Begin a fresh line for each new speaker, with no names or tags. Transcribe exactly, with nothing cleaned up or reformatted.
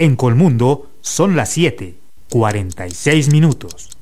En Colmundo son las siete, cuarenta y seis minutos.